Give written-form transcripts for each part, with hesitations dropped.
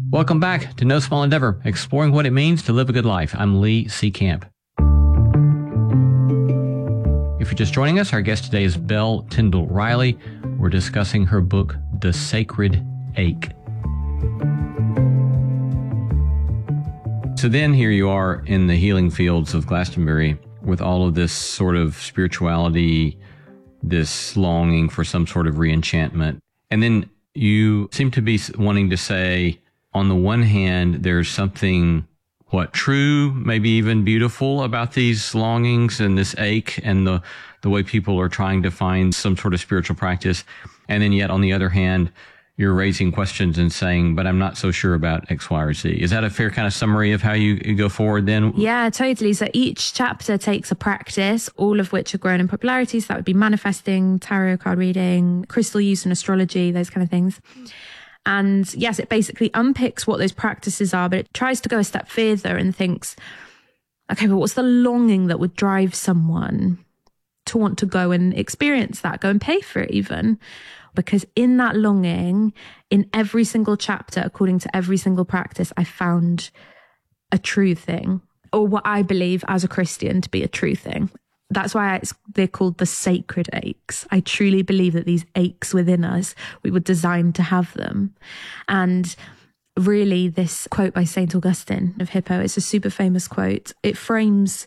Welcome back to No Small Endeavor, exploring what it means to live a good life. I'm Lee C. Camp. If you're just joining us, our guest today is Belle Tyndall Riley. We're discussing her book, The Sacred Ache. So then here you are in the healing fields of Glastonbury with all of this sort of spirituality, this longing for some sort of reenchantment. And then you seem to be wanting to say, on the one hand, there's something, true, maybe even beautiful about these longings and this ache and the way people are trying to find some sort of spiritual practice. And then yet, on the other hand, you're raising questions and saying, but I'm not so sure about X, Y, or Z. Is that a fair kind of summary of how you go forward then? Yeah, totally. So each chapter takes a practice, all of which are grown in popularity. So that would be manifesting, tarot card reading, crystal use and astrology, those kind of things. And yes, it basically unpicks what those practices are, but it tries to go a step further and thinks, okay, but what's the longing that would drive someone to want to go and experience that, go and pay for it even? Because in that longing, in every single chapter, according to every single practice, I found a true thing, or what I believe as a Christian to be a true thing. That's why they're called the sacred aches. I truly believe that these aches within us, we were designed to have them. And really, this quote by St. Augustine of Hippo, it's a super famous quote. It frames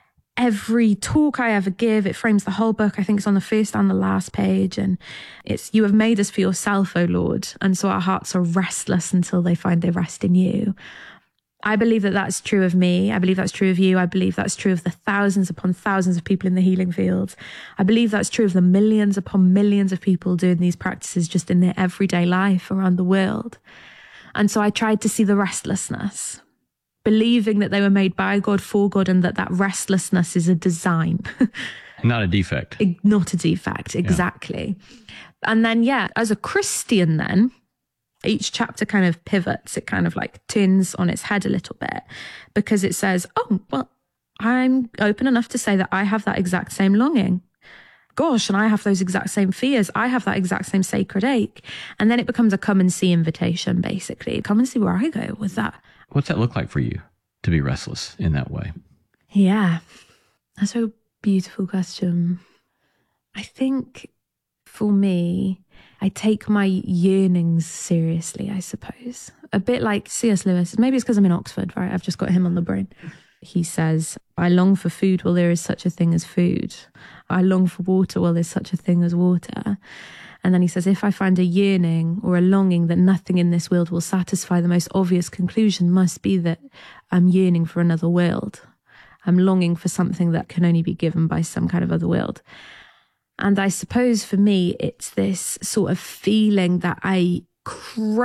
every talk I ever give. It frames the whole book. I think it's on the first and the last page. And it's, you have made us for yourself, O Lord. And so our hearts are restless until they find their rest in you. I believe that that's true of me. I believe that's true of you. I believe that's true of the thousands upon thousands of people in the healing fields. I believe that's true of the millions upon millions of people doing these practices just in their everyday life around the world. And so I tried to see the restlessness, believing that they were made by God, for God, and that restlessness is a design. Not a defect. Not a defect, exactly. Yeah. And then, as a Christian then, each chapter kind of pivots. It kind of like turns on its head a little bit because it says, oh, well, I'm open enough to say that I have that exact same longing. Gosh, and I have those exact same fears. I have that exact same sacred ache. And then it becomes a come and see invitation, basically. Come and see where I go with that. What's that look like for you to be restless in that way? Yeah, that's a beautiful question. I think for me, I take my yearnings seriously, I suppose. A bit like C.S. Lewis. Maybe it's because I'm in Oxford, right? I've just got him on the brain. He says, I long for food while there is such a thing as food. I long for water while there's such a thing as water. And then he says, if I find a yearning or a longing that nothing in this world will satisfy, the most obvious conclusion must be that I'm yearning for another world. I'm longing for something that can only be given by some kind of other world. And I suppose for me, it's this sort of feeling that I crave